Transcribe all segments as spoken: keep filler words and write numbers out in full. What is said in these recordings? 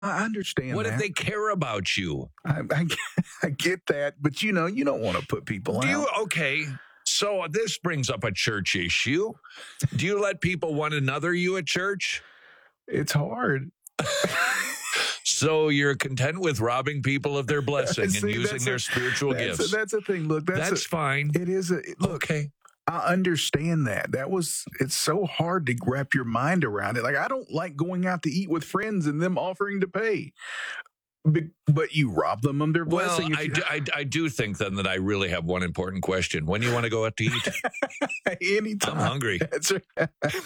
I understand What that. if they care about you? I, I, I get that, but you know, you don't want to put people Do out. you, okay, so this brings up a church issue. Do you let people one another you at church? It's hard. So you're content with robbing people of their blessing See, and using that's their a- spiritual That's a, gifts. that's a thing. Look, that's, That's a, fine. it is a look. Okay. I understand that. That was, it's so hard to wrap your mind around it. Like, I don't like going out to eat with friends and them offering to pay. But, but you rob them of their Well, blessing. if I you- do, I, I do think then that I really have one important question. When do you want to go out to eat? Anytime. I'm hungry. That's right.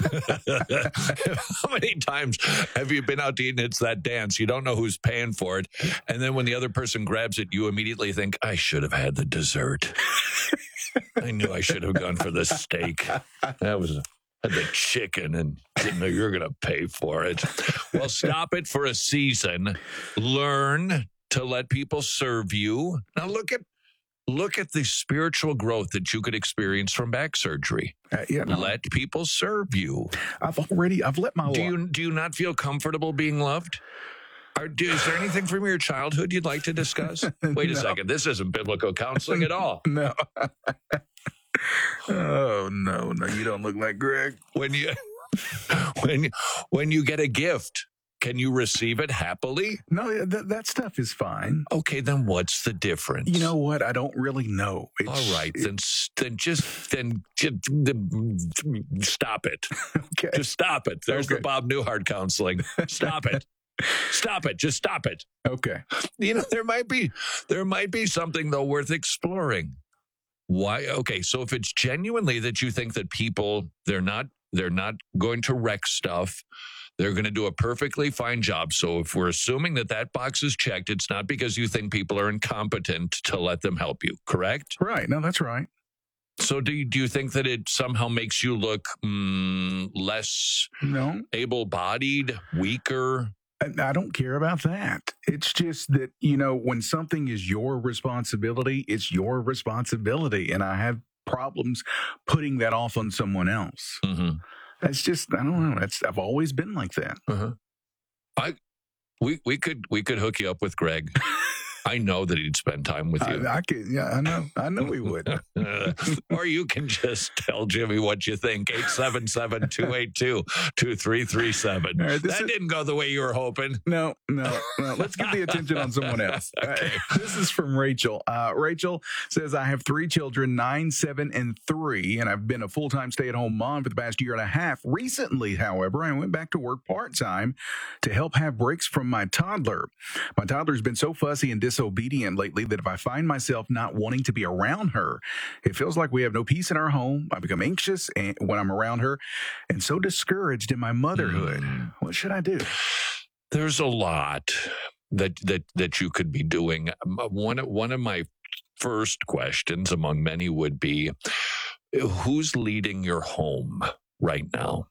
How many times have you been out to eat and it's that dance? You don't know who's paying for it. And then when the other person grabs it, you immediately think, I should have had the dessert. I knew I should have gone for the steak. That was had the chicken and didn't know you were going to pay for it. Well, stop it for a season. Learn to let people serve you. Now look at look at the spiritual growth that you could experience from back surgery. Uh, yeah, no, Let people serve you. I've already, I've let my Do life. you do you not feel comfortable being loved? Or do, is there anything from your childhood you'd like to discuss? Wait a No. second. This isn't biblical counseling at all. No. Oh, no, no, you don't look like Greg. When you when you, when you get a gift, can you receive it happily? No, that, that stuff is fine. Okay, then what's the difference? You know what? I don't really know. It's, All right, it- then s- then just then just, stop it. okay. Just stop it. There's the Okay. Bob Newhart counseling. Stop it. Stop it. Just stop it. Okay. You know, there might be there might be something though worth exploring. Why? Okay, so if it's genuinely that you think that people they're not they're not going to wreck stuff, they're going to do a perfectly fine job. So if we're assuming that that box is checked, it's not because you think people are incompetent to let them help you, correct? Right. No, that's right. So do you, do you think that it somehow makes you look mm, less No, able-bodied, weaker? I, I don't care about that. It's just that, you know, when something is your responsibility, it's your responsibility. And I have problems putting that off on someone else. Mm-hmm. That's just, I don't know. That's, I've always been like that. Uh-huh. I we we could we could hook you up with Greg. I know that he'd spend time with you. I, I could, yeah, I know. I know he would. Uh, or you can just tell Jimmy what you think. eight seven seven, two eight two, two three three seven. All right, this That is- didn't go the way you were hoping. No, no, no. Let's get the attention on someone else. Okay. Uh, this is from Rachel. Uh, Rachel says, I have three children, nine, seven, and three, and I've been a full-time stay-at-home mom for the past year and a half. Recently, however, I went back to work part-time to help have breaks from my toddler. My toddler's been so fussy and disobedient lately that if I find myself not wanting to be around her, it feels like we have no peace in our home. I become anxious and, when I'm around her and so discouraged in my motherhood. Mm. What should I do? There's a lot that that that you could be doing. Um, One one of my first questions among many would be, who's leading your home right now?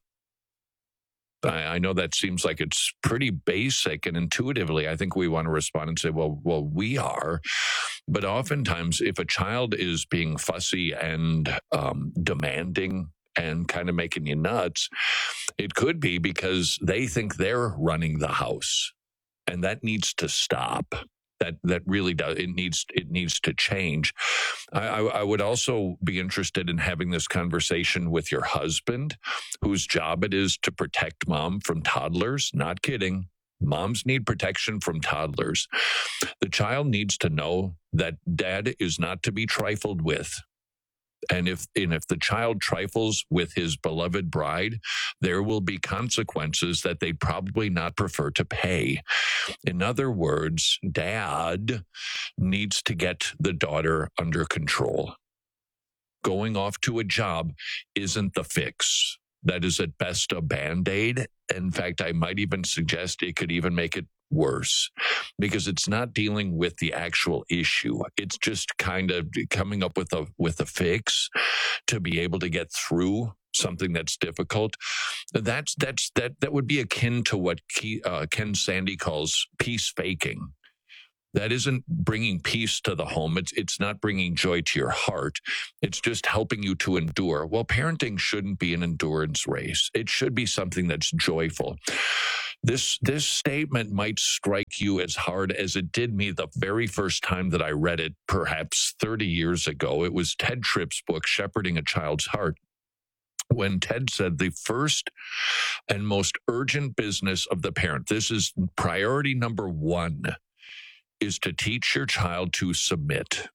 I, I know that seems like it's pretty basic, and intuitively, I think we want to respond and say, well, well, we are. But oftentimes, if a child is being fussy and um, demanding and kind of making you nuts, it could be because they think they're running the house, and that needs to stop. That that really does. It needs it needs to change. I, I, I would also be interested in having this conversation with your husband, whose job it is to protect mom from toddlers. Not kidding. Moms need protection from toddlers. The child needs to know that dad is not to be trifled with. And if and if the child trifles with his beloved bride, there will be consequences that they'd probably not prefer to pay. In other words, dad needs to get the daughter under control. Going off to a job isn't the fix. That is at best a Band-Aid. In fact, I might even suggest it could even make it worse, because it's not dealing with the actual issue. It's just kind of coming up with a with a fix to be able to get through something that's difficult. That's that's that that would be akin to what Ke, uh, Ken Sande calls peace faking. That isn't bringing peace to the home. It's it's not bringing joy to your heart. It's just helping you to endure. Well, parenting shouldn't be an endurance race. It should be something that's joyful. This this statement might strike you as hard as it did me the very first time that I read it, perhaps thirty years ago. It was Ted Tripp's book, Shepherding a Child's Heart, when Ted said the first and most urgent business of the parent, this is priority number one, is to teach your child to submit.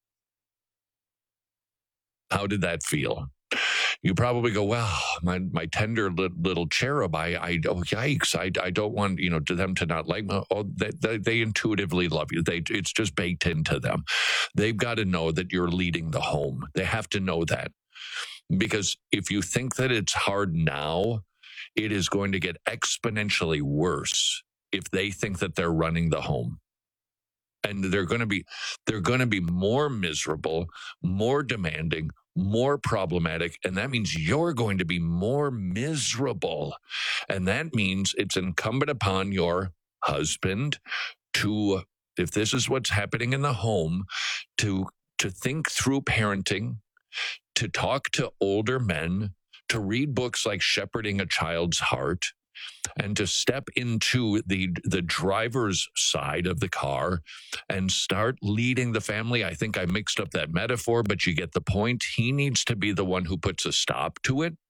How did that feel? You probably go, well, my my tender li- little cherub, I, I oh, yikes, I, I don't want, you know, to them to not like me. Oh, they, they, they intuitively love you. They, it's just baked into them. They've got to know that you're leading the home. They have to know that. Because if you think that it's hard now, it is going to get exponentially worse if they think that they're running the home. And they're going to be, they're going to be more miserable, more demanding, more problematic, and that means you're going to be more miserable. And that means it's incumbent upon your husband to, if this is what's happening in the home, to to think through parenting, to talk to older men, to read books like Shepherding a Child's Heart, and to step into the the driver's side of the car and start leading the family. I think I mixed up that metaphor, but you get the point. He needs to be the one who puts a stop to it.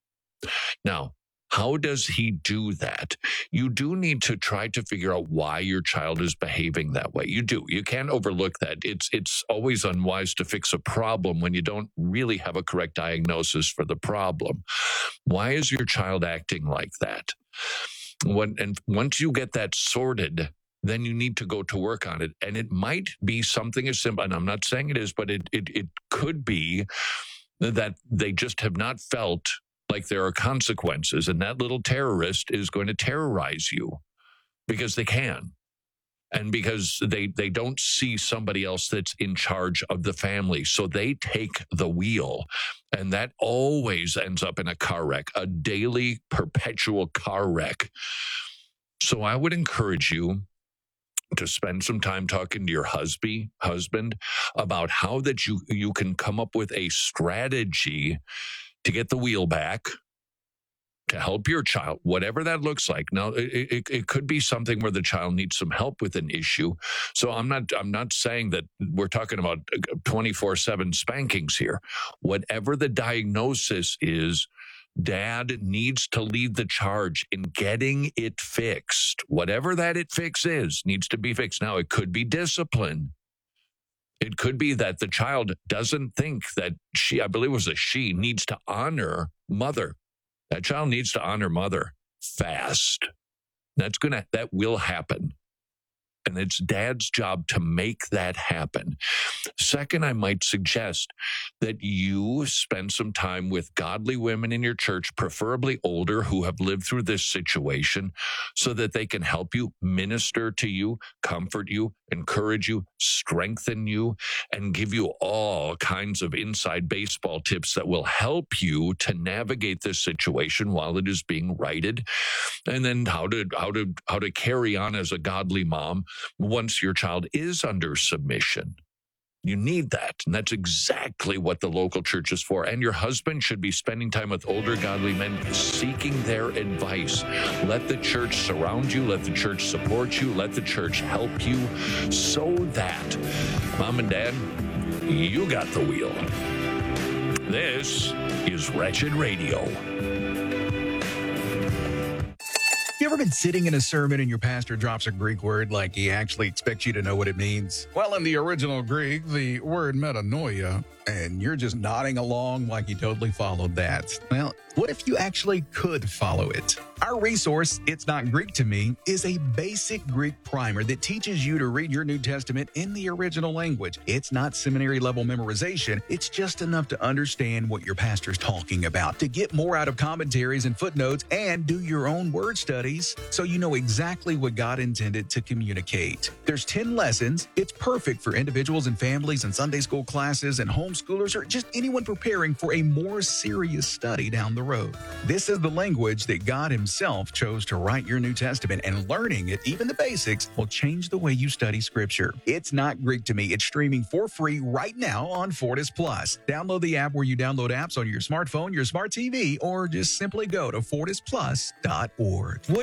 Now, how does he do that? You do need to try to figure out why your child is behaving that way. You do. You can't overlook that. It's it's always unwise to fix a problem when you don't really have a correct diagnosis for the problem. Why is your child acting like that? When, and once you get that sorted, then you need to go to work on it. And it might be something as simple, and I'm not saying it is, but it it, it could be that they just have not felt like there are consequences, and that little terrorist is going to terrorize you because they can. And because they, they don't see somebody else that's in charge of the family. So they take the wheel. And that always ends up in a car wreck, a daily, perpetual car wreck. So I would encourage you to spend some time talking to your husband, husband about how that you, you can come up with a strategy to get the wheel back, to help your child, whatever that looks like. Now, it, it, it could be something where the child needs some help with an issue. So I'm not I'm not saying that we're talking about twenty-four seven spankings here. Whatever the diagnosis is, Dad needs to lead the charge in getting it fixed. Whatever that it fix is, needs to be fixed. Now, it could be discipline. It could be that the child doesn't think that she, I believe it was a she, needs to honor mother. That child needs to honor mother fast. That's gonna, that will happen. And it's Dad's job to make that happen. Second, I might suggest that you spend some time with godly women in your church, preferably older, who have lived through this situation, so that they can help you, minister to you, comfort you, encourage you, strengthen you, and give you all kinds of inside baseball tips that will help you to navigate this situation while it is being righted. And then how to how to how to carry on as a godly mom once your child is under submission. You need that. And that's exactly what the local church is for. And your husband should be spending time with older godly men, seeking their advice. Let the church surround you. Let the church support you. Let the church help you so that, Mom and Dad, you got the wheel. This is Wretched Radio. You ever been sitting in a sermon and your pastor drops a Greek word like he actually expects you to know what it means? Well, in the original Greek, the word metanoia, and you're just nodding along like you totally followed that. Well, what if you actually could follow it? Our resource, It's Not Greek to Me, is a basic Greek primer that teaches you to read your New Testament in the original language. It's not seminary-level memorization. It's just enough to understand what your pastor's talking about, to get more out of commentaries and footnotes, and do your own word studies so you know exactly what God intended to communicate. There's ten lessons. It's perfect for individuals and families and Sunday school classes and homeschoolers or just anyone preparing for a more serious study down the road. This is the language that God Himself chose to write your New Testament, and learning it, even the basics, will change the way you study Scripture. It's Not Greek to Me. It's streaming for free right now on Fortis Plus. Download the app where you download apps on your smartphone, your smart T V, or just simply go to fortis plus dot org. Would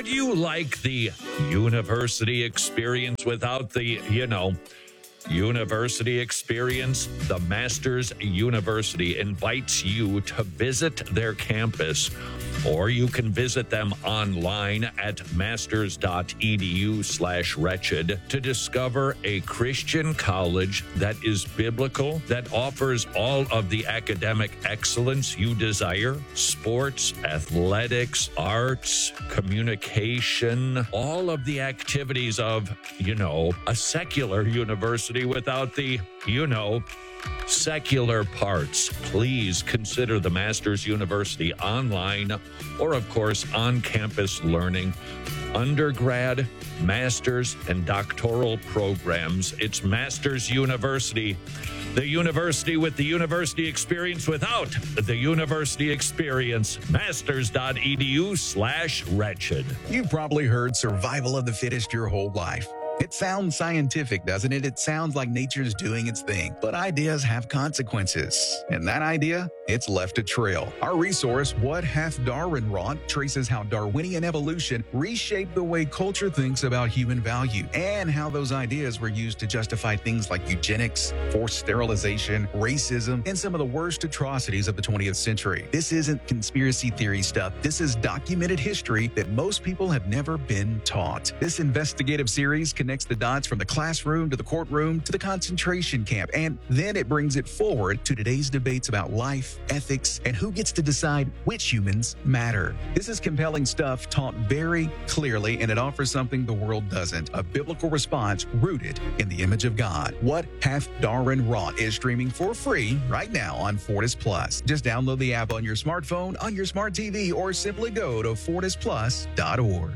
Would you like the university experience without the, you know, university experience? The Masters University invites you to visit their campus, or you can visit them online at masters.edu slash wretched to discover a Christian college that is biblical, that offers all of the academic excellence you desire: sports, athletics, arts, communication, all of the activities of, you know, a secular university without the, you know, secular parts. Please consider the Masters University online or, of course, on-campus learning, undergrad, master's, and doctoral programs. It's Masters University, the university with the university experience without the university experience. Masters.edu slash wretched. You've probably heard survival of the fittest your whole life. It sounds scientific, doesn't it? It sounds like nature's doing its thing. But ideas have consequences. And that idea, it's left a trail. Our resource, What Hath Darwin Wrought, traces how Darwinian evolution reshaped the way culture thinks about human value and how those ideas were used to justify things like eugenics, forced sterilization, racism, and some of the worst atrocities of the twentieth century. This isn't conspiracy theory stuff. This is documented history that most people have never been taught. This investigative series can connects the dots from the classroom to the courtroom to the concentration camp, and then it brings it forward to today's debates about life, ethics, and who gets to decide which humans matter. This is compelling stuff taught very clearly, and it offers something the world doesn't: a biblical response rooted in the image of God. What Hath Darwin Wrought is streaming for free right now on Fortis Plus. Just download the app on your smartphone, on your smart T V, or simply go to fortis plus dot org.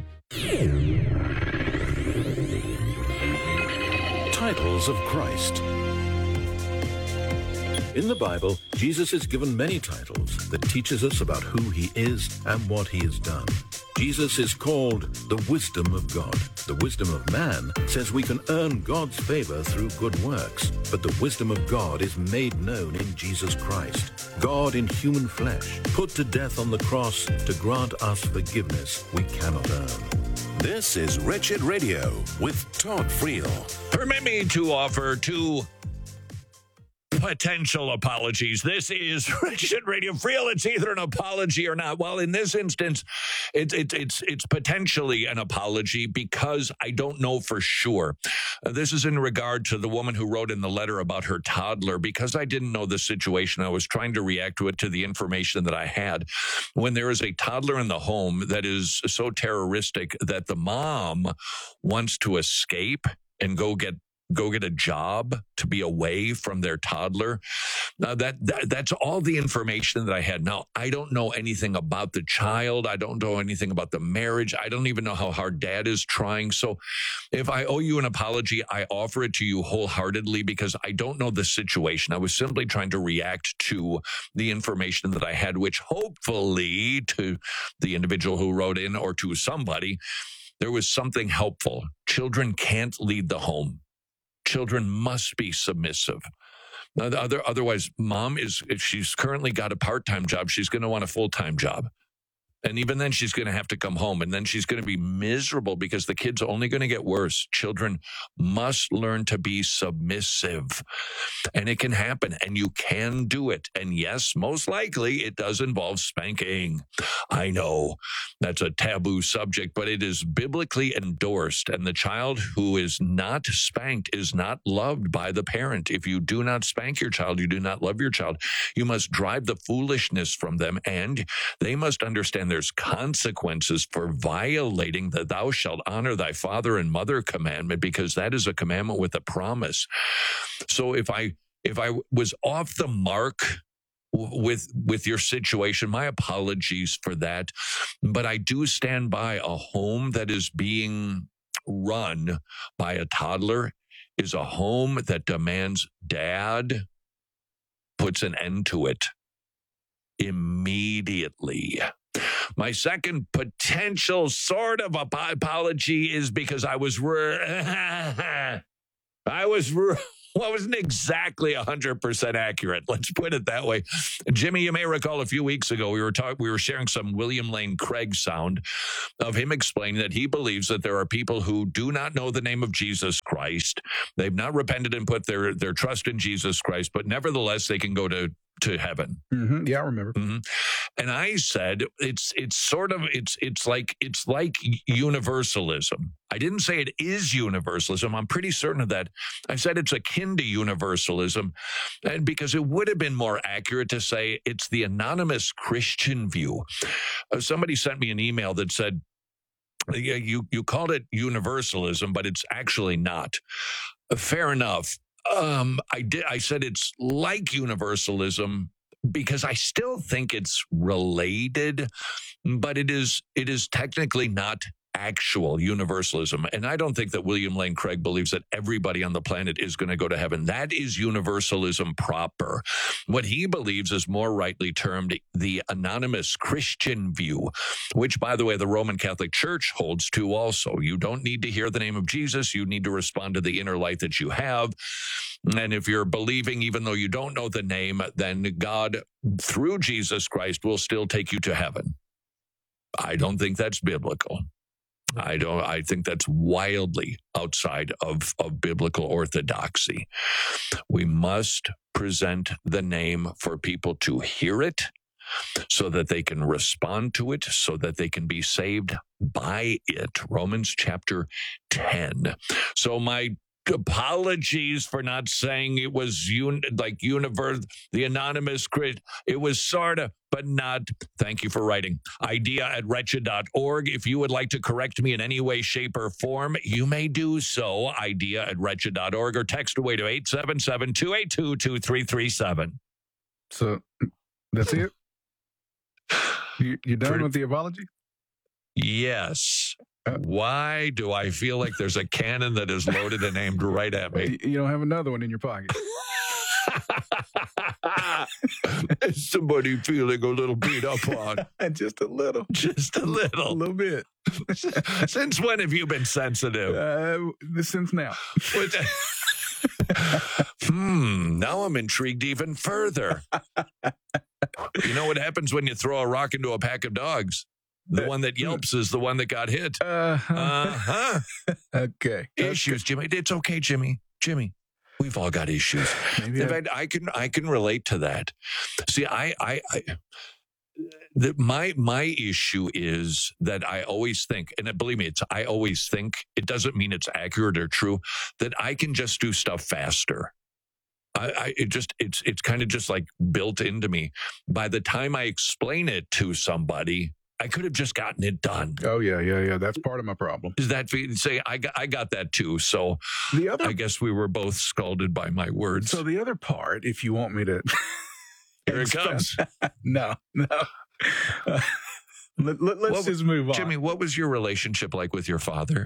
Titles of Christ. In the Bible, Jesus is given many titles that teaches us about who he is and what he has done. Jesus is called the wisdom of God. The wisdom of man says we can earn God's favor through good works, but the wisdom of God is made known in Jesus Christ, God in human flesh, put to death on the cross to grant us forgiveness we cannot earn. This is Wretched Radio with Todd Friel. Permit me to offer two potential apologies. This is Wretched Radio. Friel, it's either an apology or not. Well, in this instance, it, it, it's it's potentially an apology because I don't know for sure. Uh, this is in regard to the woman who wrote in the letter about her toddler. Because I didn't know the situation, I was trying to react to it to the information that I had. When there is a toddler in the home that is so terroristic that the mom wants to escape and go get go get a job to be away from their toddler. Now that, that that's all the information that I had. Now, I don't know anything about the child. I don't know anything about the marriage. I don't even know how hard dad is trying. So if I owe you an apology, I offer it to you wholeheartedly because I don't know the situation. I was simply trying to react to the information that I had, which hopefully to the individual who wrote in or to somebody, there was something helpful. Children can't lead the home. Children must be submissive. Now, the other, otherwise, mom is, if she's currently got a part-time job, she's going to want a full-time job. And even then, she's going to have to come home. And then she's going to be miserable because the kid's only going to get worse. Children must learn to be submissive. And it can happen. And you can do it. And yes, most likely, it does involve spanking. I know that's a taboo subject, but it is biblically endorsed. And the child who is not spanked is not loved by the parent. If you do not spank your child, you do not love your child. You must drive the foolishness from them. And they must understand there's consequences for violating the thou shalt honor thy father and mother commandment, because that is a commandment with a promise. So if I if I was off the mark with with your situation, my apologies for that. But I do stand by a home that is being run by a toddler is a home that demands dad puts an end to it immediately. My second potential sort of apology is because I was re- I was re- Well, it wasn't exactly one hundred percent accurate. Let's put it that way. Jimmy, you may recall a few weeks ago, we were talking, we were sharing some William Lane Craig sound of him explaining that he believes that there are people who do not know the name of Jesus Christ. They've not repented and put their, their trust in Jesus Christ, but nevertheless, they can go to to heaven. Mm-hmm. Yeah, I remember. Mm-hmm. And I said, it's it's sort of, it's it's like it's like universalism. I didn't say it is universalism. I'm pretty certain of that. I said it's akin to universalism, and because it would have been more accurate to say it's the anonymous Christian view. Uh, somebody sent me an email that said, yeah, you, you called it universalism, but it's actually not. Uh, fair enough. Um, I did. I said it's like universalism because I still think it's related, but it is it is technically not actual universalism. And I don't think that William Lane Craig believes that everybody on the planet is going to go to heaven. That is universalism proper. What he believes is more rightly termed the anonymous Christian view, which, by the way, the Roman Catholic Church holds to also. You don't need to hear the name of Jesus. You need to respond to the inner light that you have. And if you're believing, even though you don't know the name, then God, through Jesus Christ, will still take you to heaven. I don't think that's biblical. I don't. I think that's wildly outside of, of biblical orthodoxy. We must present the name for people to hear it so that they can respond to it, so that they can be saved by it. Romans chapter ten. So my apologies for not saying it was un- like universe, the anonymous Christ. It was sort of, but not. Thank you for writing. Idea at wretched dot org. If you would like to correct me in any way, shape, or form, you may do so. Idea at wretched dot org or text away to eight seven seven, two eight two, two three three seven. So that's it? You, you done Pretty- with the apology? Yes. Why do I feel like there's a cannon that is loaded and aimed right at me? You don't have another one in your pocket. Is somebody feeling a little beat up on? Just a little. Just a A little. little bit. Since when have you been sensitive? Uh, since now. What- hmm. Now I'm intrigued even further. You know what happens when you throw a rock into a pack of dogs? The one that yelps is the one that got hit. Uh-huh. Uh-huh. Okay. Issues, Jimmy. It's okay, Jimmy. Jimmy, we've all got issues. Maybe In I- fact, I can I can relate to that. See, I I, I the, my my issue is that I always think, and believe me, it's I always think, it doesn't mean it's accurate or true, that I can just do stuff faster. I, I it just it's it's kind of just like built into me. By the time I explain it to somebody, I could have just gotten it done. Oh, yeah, yeah, yeah. That's part of my problem. Is that say I got I got that too? So The other I guess we were both scalded by my words. So the other part, if you want me to... Here it comes. no, no. Uh, let, let, let's What- just move on. Jimmy, what was your relationship like with your father?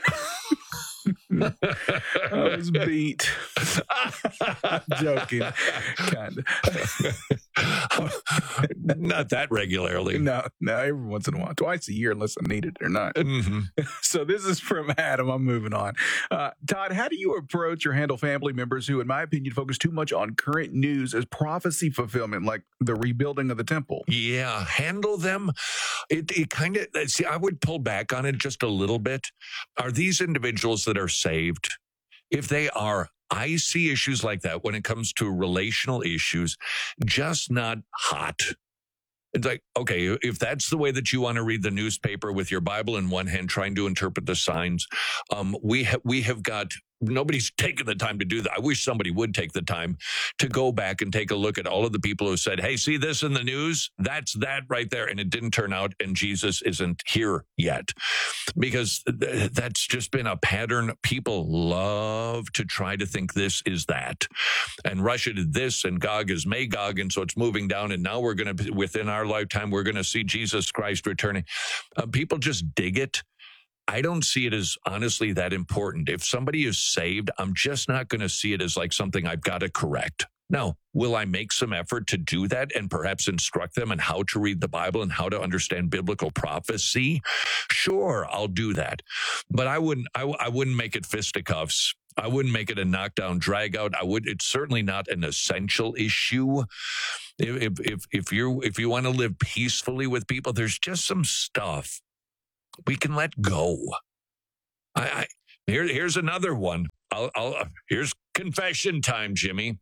I was beat. Joking. Kind of. Not that regularly. No, no, every once in a while. Twice a year, unless I need it or not. Mhm. So this is from Adam. I'm moving on. Uh, Todd, how do you approach or handle family members who, in my opinion, focus too much on current news as prophecy fulfillment, like the rebuilding of the temple? Yeah, handle them. It, it kind of, see, I would pull back on it just a little bit. Are these individuals that are saved? If they are, I see issues like that when it comes to relational issues, just not hot. It's like, okay, if that's the way that you want to read the newspaper with your Bible in one hand, trying to interpret the signs, um, we have we have got, nobody's taken the time to do that. I wish somebody would take the time to go back and take a look at all of the people who said, hey, see this in the news? That's that right there. And it didn't turn out, and Jesus isn't here yet. Because th- that's just been a pattern. People love to try to think this is that. And Russia did this, and Gog is Magog, and so it's moving down, and now we're going to, within our lifetime, we're going to see Jesus Christ returning. Uh, people just dig it. I don't see it as honestly that important. If somebody is saved, I'm just not going to see it as like something I've got to correct. Now, will I make some effort to do that and perhaps instruct them on how to read the Bible and how to understand biblical prophecy? Sure, I'll do that. But I wouldn't I, I wouldn't make it fisticuffs. I wouldn't make it a knockdown drag out. I would. It's certainly not an essential issue. If if if you if you want to live peacefully with people, there's just some stuff we can let go. I, I here here's another one. I'll, I'll here's confession time, Jimmy.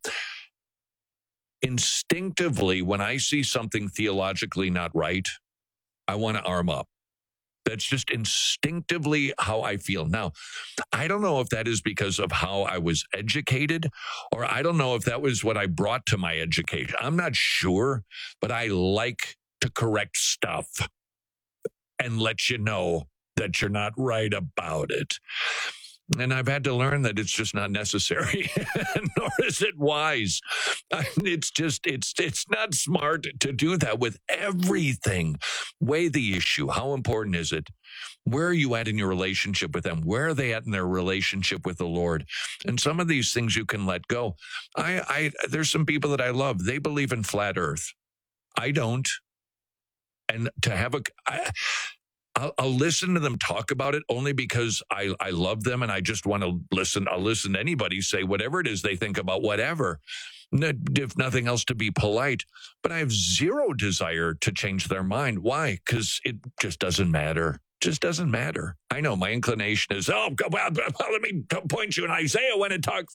Instinctively, when I see something theologically not right, I want to arm up. That's just instinctively how I feel. Now, I don't know if that is because of how I was educated, or I don't know if that was what I brought to my education. I'm not sure, but I like to correct stuff and let you know that you're not right about it. And I've had to learn that it's just not necessary, nor is it wise. It's just, it's it's not smart to do that with everything. Weigh the issue. How important is it? Where are you at in your relationship with them? Where are they at in their relationship with the Lord? And some of these things you can let go. I, I there's some people that I love. They believe in flat earth. I don't. And to have a... I, I'll, I'll listen to them talk about it only because I, I love them and I just want to listen. I'll listen to anybody say whatever it is they think about whatever, if nothing else, to be polite. But I have zero desire to change their mind. Why? Because it just doesn't matter. Just doesn't matter. I know my inclination is, oh, well, let me point you in Isaiah when it talks.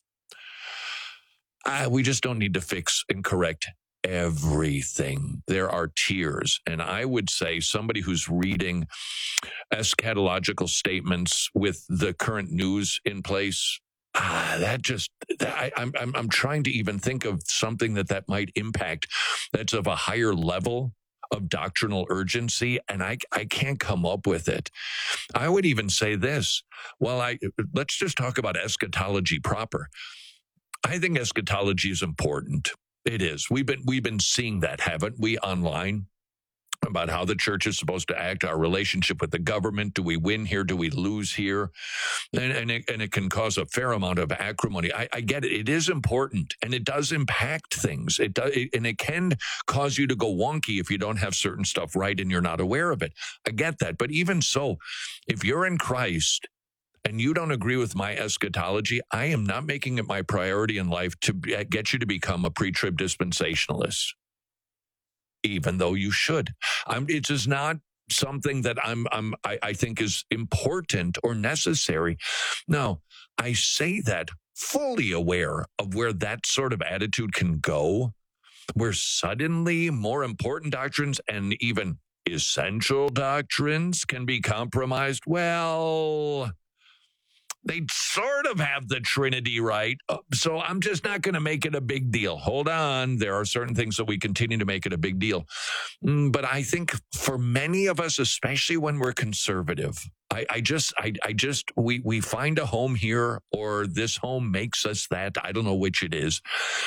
Uh, we just don't need to fix and correct everything. There are tiers. And I would say somebody who's reading eschatological statements with the current news in place, ah, that just, that, I, I'm, I'm, I'm trying to even think of something that that might impact that's of a higher level of doctrinal urgency, and I, I can't come up with it. I would even say this. Well, I let's just talk about eschatology proper. I think eschatology is important. It is. We've been we've been seeing that, haven't we, online, about how the church is supposed to act, our relationship with the government. Do we win here? Do we lose here? And and it, and it can cause a fair amount of acrimony. I, I get it. It is important, and it does impact things. It does, it, and it can cause you to go wonky if you don't have certain stuff right and you're not aware of it. I get that. But even so, if you're in Christ and you don't agree with my eschatology, I am not making it my priority in life to get you to become a pre-trib dispensationalist, even though you should. I'm, it is not something that I'm, I'm, I, I think is important or necessary. No, I say that fully aware of where that sort of attitude can go, where suddenly more important doctrines and even essential doctrines can be compromised. Well, they sort of have the Trinity right, so I'm just not going to make it a big deal. Hold on. There are certain things that we continue to make it a big deal. But I think for many of us, especially when we're conservative, I, I just, I, I just, we, we find a home here, or this home makes us that. I don't know which it is,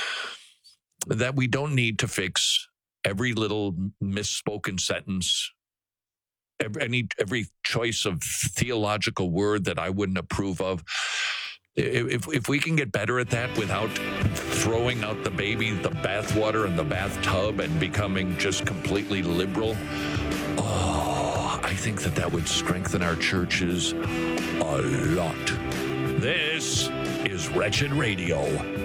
that we don't need to fix every little misspoken sentence, Every, any every choice of theological word that I wouldn't approve of. If if we can get better at that without throwing out the baby, the bathwater, and the bathtub and becoming just completely liberal, oh, I think that that would strengthen our churches a lot. This is Wretched Radio.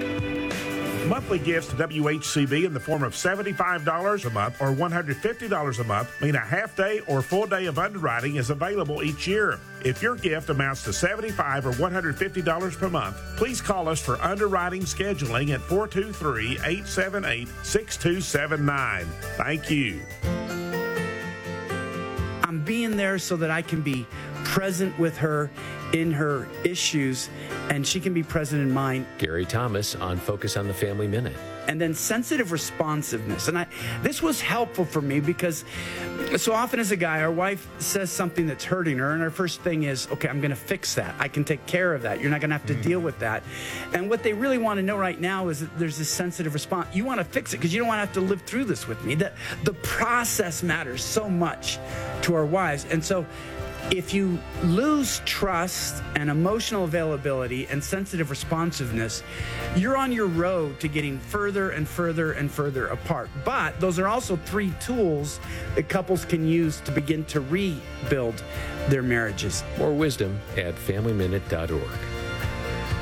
Monthly gifts to W H C B in the form of seventy-five dollars a month or one hundred fifty dollars a month mean a half day or full day of underwriting is available each year. If your gift amounts to seventy-five dollars or one hundred fifty dollars per month, please call us for underwriting scheduling at four two three, eight seven eight, six two seven nine. Thank you. I'm being there so that I can be present with her in her issues, and she can be present in mine. Gary Thomas on Focus on the Family Minute. And then sensitive responsiveness. And I, this was helpful for me because so often as a guy, our wife says something that's hurting her, and our first thing is, okay, I'm going to fix that. I can take care of that. You're not going to have to mm. deal with that. And what they really want to know right now is that there's this sensitive response. You want to fix it because you don't want to have to live through this with me. That the process matters so much to our wives. And so if you lose trust and emotional availability and sensitive responsiveness, you're on your road to getting further and further and further apart. But those are also three tools that couples can use to begin to rebuild their marriages. More wisdom at family minute dot org.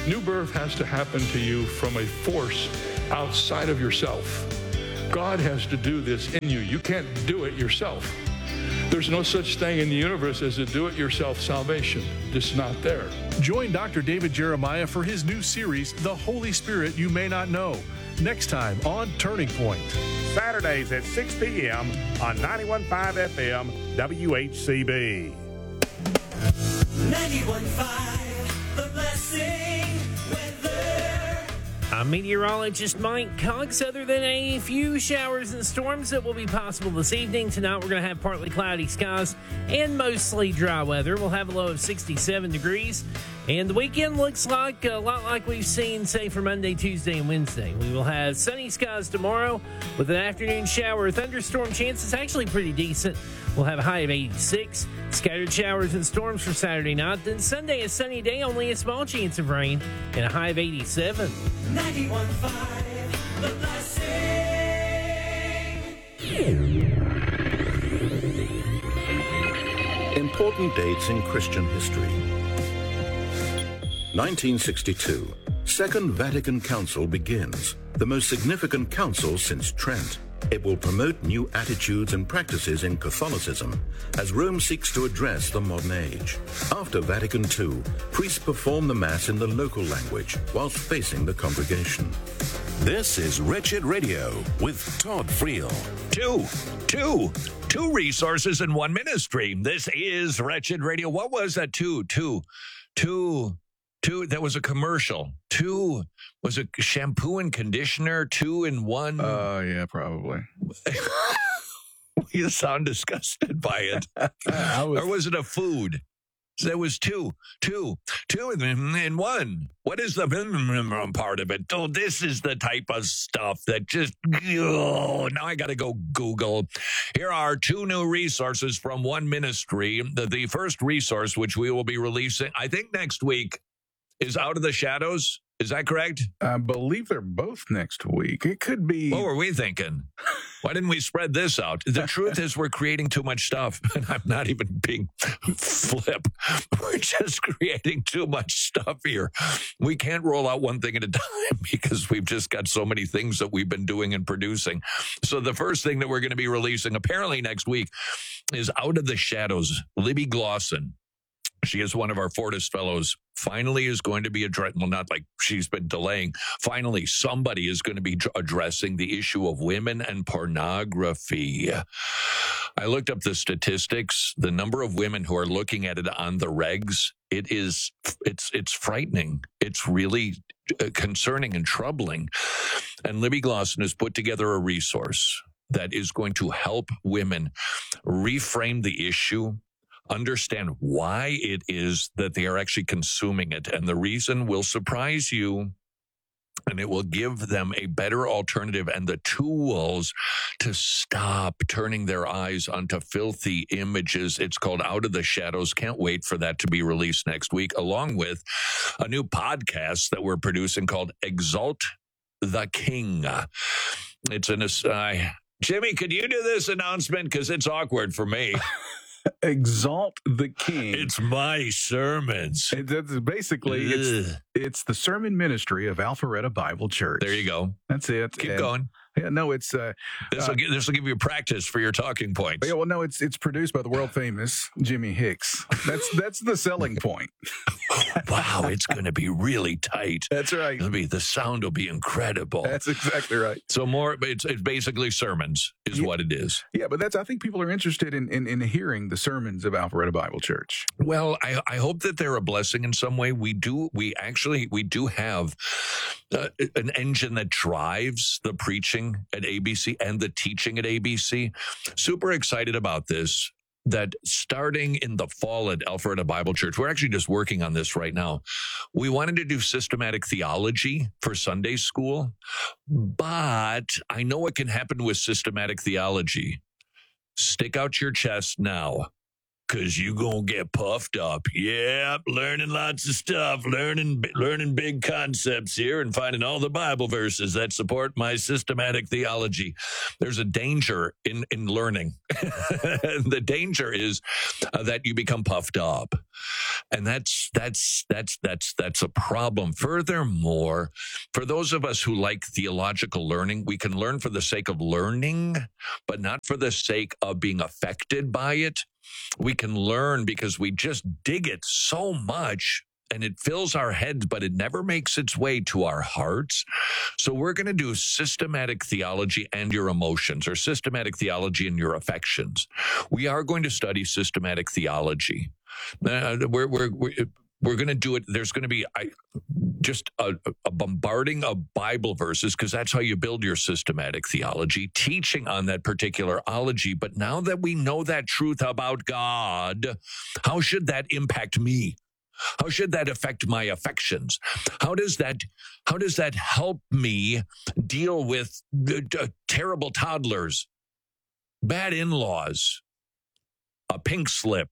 New birth has to happen to you from a force outside of yourself. God has to do this in you. You can't do it yourself. There's no such thing in the universe as a do-it-yourself salvation. It's not there. Join Doctor David Jeremiah for his new series, The Holy Spirit You May Not Know, next time on Turning Point. Saturdays at six p.m. on ninety-one point five F M W H C B. ninety-one point five The Blessing Weather. I'm meteorologist Mike Cox. Other than a few showers and storms that will be possible this evening, tonight we're going to have partly cloudy skies and mostly dry weather. We'll have a low of sixty-seven degrees. And the weekend looks like a lot like we've seen, say, for Monday, Tuesday, and Wednesday. We will have sunny skies tomorrow with an afternoon shower or thunderstorm chance. It's actually pretty decent. We'll have a high of eighty-six. Scattered showers and storms for Saturday night. Then Sunday, a sunny day, only a small chance of rain, and a high of eighty-seven. ninety-one point five The Blessing. Important dates in Christian history. nineteen sixty-two, Second Vatican Council begins, the most significant council since Trent. It will promote new attitudes and practices in Catholicism as Rome seeks to address the modern age. After Vatican Two, priests perform the Mass in the local language whilst facing the congregation. This is Wretched Radio with Todd Friel. Two, two, two resources in one ministry. This is Wretched Radio. What was that? Two, two, two, two. That was a commercial. Two was a shampoo and conditioner. Two in one. Uh, yeah, probably. You sound disgusted by it. I was, or was it a food? There was two, two, two in, in one. What is the part of it? Oh, this is the type of stuff that just, oh, now I got to go Google. Here are two new resources from one ministry. The, the first resource, which we will be releasing, I think next week, is Out of the Shadows. Is that correct? I believe they're both next week. It could be. What were we thinking? Why didn't we spread this out? The truth is we're creating too much stuff, and I'm not even being flip. We're just creating too much stuff here. We can't roll out one thing at a time because we've just got so many things that we've been doing and producing. So the first thing that we're going to be releasing apparently next week is Out of the Shadows. Libby Glosson. She is one of our Fortis fellows. Finally is going to be addressing, well, not like she's been delaying. Finally, somebody is going to be addressing the issue of women and pornography. I looked up the statistics. The number of women who are looking at it on the regs, it is, it's, it's frightening. It's really concerning and troubling. And Libby Glosson has put together a resource that is going to help women reframe the issue, understand why it is that they are actually consuming it. And the reason will surprise you, and it will give them a better alternative and the tools to stop turning their eyes onto filthy images. It's called Out of the Shadows. Can't wait for that to be released next week, along with a new podcast that we're producing called Exalt the King. It's an, uh, Jimmy, could you do this announcement? Because it's awkward for me. Exalt the King. It's my sermons. It, that's basically, it's, it's the sermon ministry of Alpharetta Bible Church. There you go. That's it. Keep and, going. Yeah, no, it's uh, this will uh, give, this will give you practice for your talking points. Yeah, well, no, it's it's produced by the world famous Jimmy Hicks. That's that's the selling point. Wow, it's going to be really tight. That's right. It'll be, the sound will be incredible. That's exactly right. So more, it's it's basically sermons is yeah. what it is. Yeah, but that's I think people are interested in in, in hearing the sermons of Alpharetta Bible Church. Well, I I hope that they're a blessing in some way. We do we actually we do have uh, an engine that drives the preaching at A B C and the teaching at A B C. Super excited about this, that starting in the fall at Alpharetta Bible Church, we're actually just working on this right now. We wanted to do systematic theology for Sunday school, but I know what can happen with systematic theology. Stick out your chest now. Cause you gonna get puffed up. Yep, learning lots of stuff, learning learning big concepts here, and finding all the Bible verses that support my systematic theology. There's a danger in in learning. The danger is uh, that you become puffed up, and that's that's that's that's that's a problem. Furthermore, for those of us who like theological learning, we can learn for the sake of learning, but not for the sake of being affected by it. We can learn because we just dig it so much and it fills our heads, but it never makes its way to our hearts. So we're going to do systematic theology and your emotions, or systematic theology and your affections. We are going to study systematic theology. Uh, we're, we're, we're, we're going to do it. There's going to be I, just a, a bombarding of Bible verses, because that's how you build your systematic theology, teaching on that particular ology. But now that we know that truth about God, how should that impact me? How should that affect my affections? How does that, how does that help me deal with uh, uh, terrible toddlers, bad in-laws, a pink slip,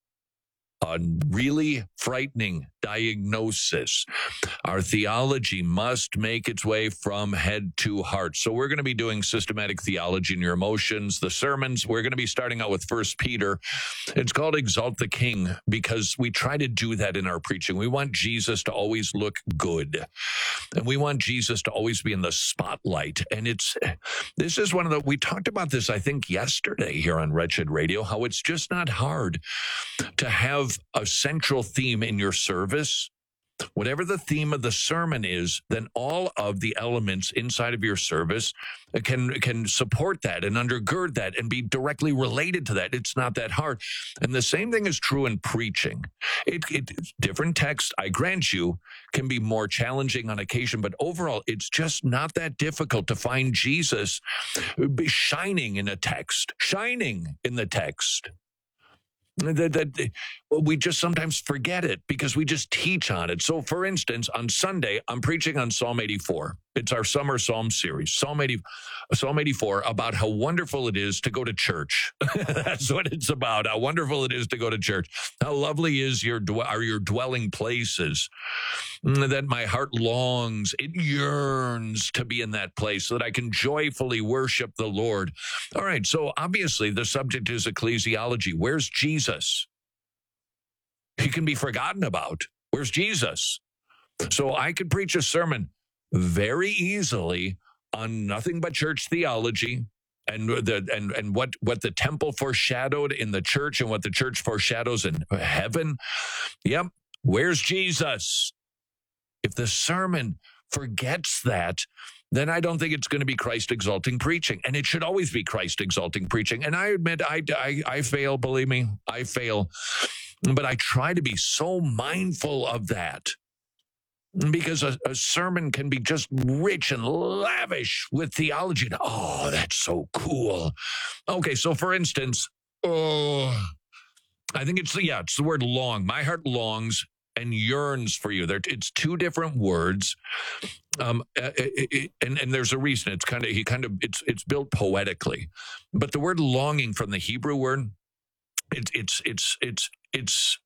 a really frightening diagnosis? Our theology must make its way from head to heart. So we're going to be doing systematic theology in your emotions. The sermons, we're going to be starting out with First Peter. It's called Exalt the King, because we try to do that in our preaching. We want Jesus to always look good, and we want Jesus to always be in the spotlight. And it's, this is one of the, we talked about this, I think, yesterday here on Wretched Radio, how it's just not hard to have a central theme in your service. Whatever the theme of the sermon is, then all of the elements inside of your service can can support that and undergird that and be directly related to that. It's not that hard. And the same thing is true in preaching. It, it different texts, I grant you, can be more challenging on occasion, but overall, it's just not that difficult to find Jesus shining in a text, shining in the text. That, that we just sometimes forget it because we just teach on it. So, for instance, on Sunday, I'm preaching on Psalm eighty-four. It's our summer Psalm series, Psalm eighty, Psalm eighty-four, about how wonderful it is to go to church. That's what it's about. How wonderful it is to go to church. How lovely is your are your dwelling places. That my heart longs, it yearns to be in that place so that I can joyfully worship the Lord. All right, so obviously the subject is ecclesiology. Where's Jesus? He can be forgotten about. Where's Jesus? So I could preach a sermon very easily on nothing but church theology and the and and what what the temple foreshadowed in the church and what the church foreshadows in heaven. Yep. Where's Jesus? If the sermon forgets that, then I don't think it's going to be Christ-exalting preaching. And it should always be Christ-exalting preaching. And I admit, I, I, I fail, believe me, I fail. But I try to be so mindful of that, because a, a sermon can be just rich and lavish with theology. Oh, that's so cool. Okay, so for instance, oh, I think it's, yeah, it's the word long. My heart longs and yearns for you. There, it's two different words, um, it, it, and and there's a reason. It's kind of he kind of it's it's built poetically, but the word longing from the Hebrew word, it's it's it's it's it's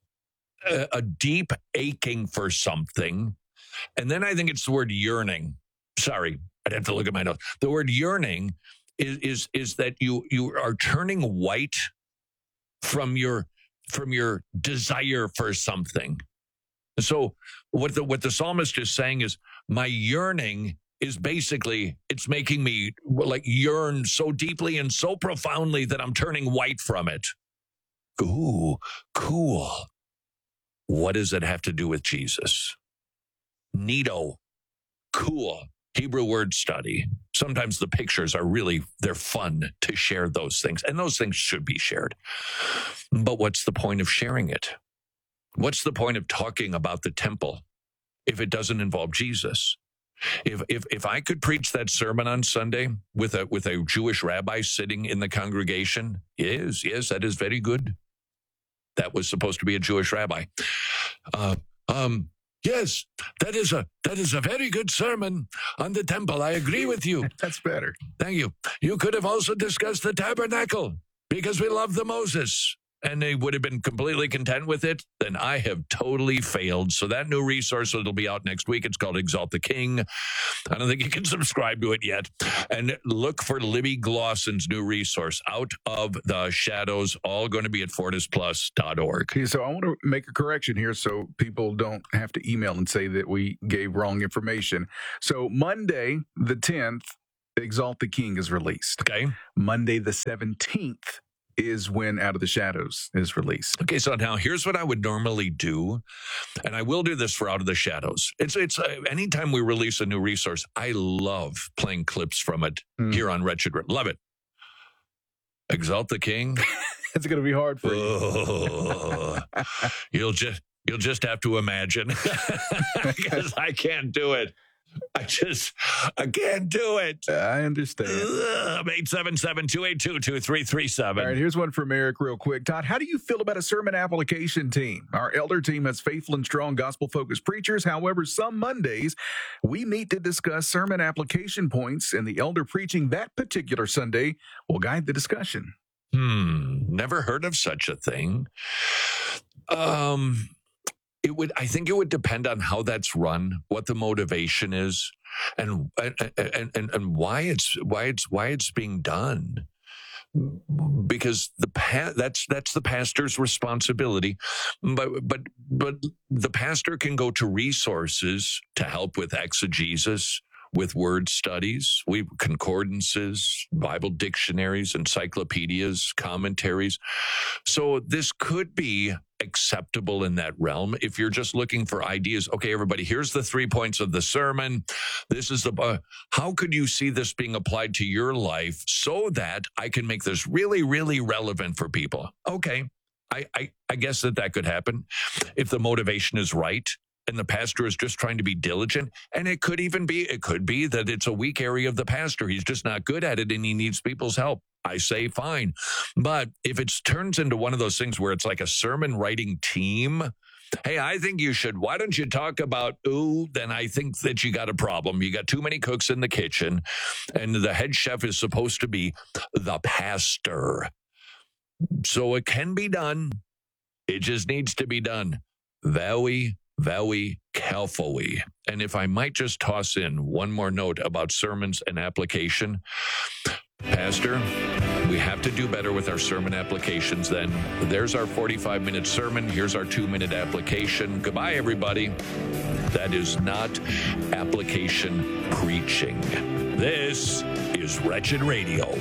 a, a deep aching for something, and then I think it's the word yearning. Sorry, I'd have to look at my notes. The word yearning is is is that you you are turning white from your. from your desire for something. So what the what the psalmist is saying is, my yearning is basically, it's making me like yearn so deeply and so profoundly that I'm turning white from it. Ooh, cool. What does it have to do with Jesus? Neato. Cool. Hebrew word study. Sometimes the pictures are really, they're fun to share those things. And those things should be shared. But what's the point of sharing it? What's the point of talking about the temple if it doesn't involve Jesus? If if if I could preach that sermon on Sunday with a with a Jewish rabbi sitting in the congregation, yes, yes, that is very good. That was supposed to be a Jewish rabbi. Uh, um. Yes, that is a that is a very good sermon on the temple. I agree with you. That's better. Thank you. You could have also discussed the tabernacle because we love the Moses. and they would have been completely content with it, then I have totally failed. So that new resource, it'll be out next week. It's called Exalt the King. I don't think you can subscribe to it yet. And look for Libby Glossen's new resource, Out of the Shadows, all going to be at fortis plus dot org. Okay, so I want to make a correction here so people don't have to email and say that we gave wrong information. So Monday, the tenth, Exalt the King is released. Okay. Monday, the seventeenth, is when Out of the Shadows is released. Okay, so now here's what I would normally do, and I will do this for Out of the Shadows. It's it's uh, anytime we release a new resource, I love playing clips from it mm. here on Wretched. Love it. Exalt the King. It's going to be hard for you. Oh, you'll just you'll just have to imagine, because I can't do it. I just, I can't do it. I understand. eight seven seven, two eight two, two three three seven. All right, here's one from Eric real quick. Todd, how do you feel about a sermon application team? Our elder team has faithful and strong gospel-focused preachers. However, some Mondays, we meet to discuss sermon application points, and the elder preaching that particular Sunday will guide the discussion. Hmm, never heard of such a thing. Um... It would. I think it would depend on how that's run, what the motivation is, and and and, and why it's why it's why it's being done. Because the pa- that's that's the pastor's responsibility, but but but the pastor can go to resources to help with exegesis, with word studies, we concordances, Bible dictionaries, encyclopedias, commentaries. So this could be acceptable in that realm. If you're just looking for ideas, okay, everybody, here's the three points of the sermon. This is the, uh, how could you see this being applied to your life so that I can make this really, really relevant for people? Okay, I, I, I guess that that could happen if the motivation is right. And the pastor is just trying to be diligent. And it could even be, it could be that it's a weak area of the pastor. He's just not good at it and he needs people's help. I say fine. But if it turns into one of those things where it's like a sermon writing team, hey, I think you should, why don't you talk about, ooh, then I think that you got a problem. You got too many cooks in the kitchen. And the head chef is supposed to be the pastor. So it can be done. It just needs to be done. Very very carefully. And if I might just toss in one more note about sermons and application, Pastor, we have to do better with our sermon applications then. There's our forty-five minute sermon. Here's our two minute application. Goodbye, everybody. That is not application preaching. This is Wretched Radio.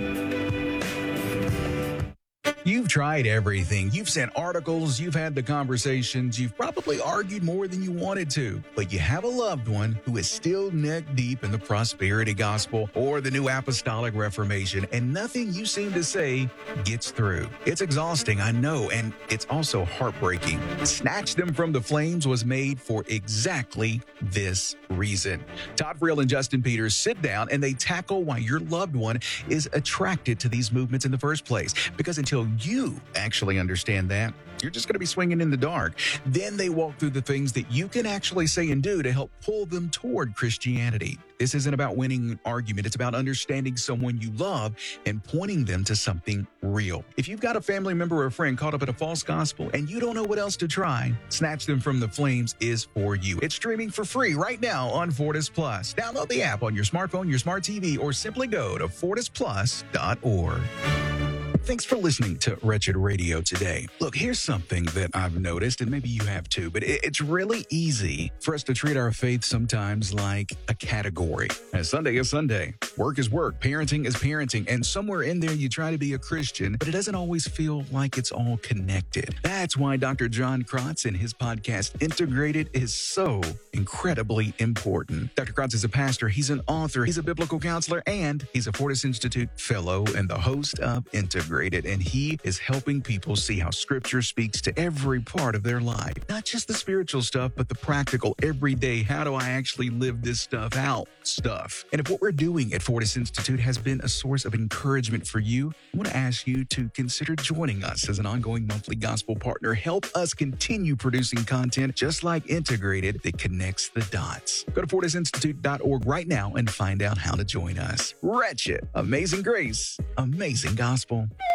You've tried everything. You've sent articles, you've had the conversations, you've probably argued more than you wanted to, but you have a loved one who is still neck deep in the prosperity gospel or the new apostolic reformation, and nothing you seem to say gets through. It's exhausting, I know, and it's also heartbreaking. Snatch Them from the Flames was made for exactly this reason. Todd Friel and Justin Peters sit down and they tackle why your loved one is attracted to these movements in the first place. Because until you actually understand that, you're just going to be swinging in the dark. Then they walk through the things that you can actually say and do to help pull them toward Christianity. This isn't about winning an argument. It's about understanding someone you love and pointing them to something real. If you've got a family member or a friend caught up in a false gospel and you don't know what else to try, Snatch Them from the Flames is for you. It's streaming for free right now on Fortis Plus. Download the app on your smartphone, your smart T V, or simply go to fortis plus dot org. Thanks for listening to Wretched Radio today. Look, here's something that I've noticed, and maybe you have too, but it's really easy for us to treat our faith sometimes like a category. As Sunday is Sunday, work is work, parenting is parenting, and somewhere in there you try to be a Christian, but it doesn't always feel like it's all connected. That's why Doctor John Krotz and his podcast Integrated is so incredibly important. Doctor Krotz is a pastor, he's an author, he's a biblical counselor, and he's a Fortis Institute fellow and the host of Integrated. And he is helping people see how Scripture speaks to every part of their life. Not just the spiritual stuff, but the practical, everyday, how do I actually live this stuff out stuff. And if what we're doing at Fortis Institute has been a source of encouragement for you, I want to ask you to consider joining us as an ongoing monthly gospel partner. Help us continue producing content just like Integrated that connects the dots. Go to fortis institute dot org right now and find out how to join us. Wretched, Amazing Grace, Amazing Gospel.